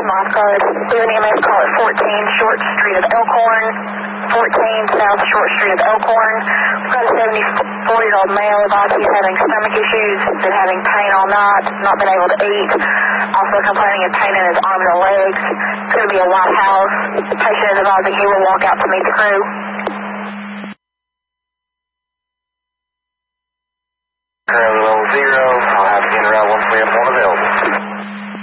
Mothcard. We have an EMS call at 14 Short Street of Elkhorn, 14 South Short Street of Elkhorn. We've got a 74-year-old male about he's having stomach issues, been having pain all night, not been able to eat, also complaining of pain in his arms and legs. Could be a White House. The patient is advising he will walk out to meet the crew.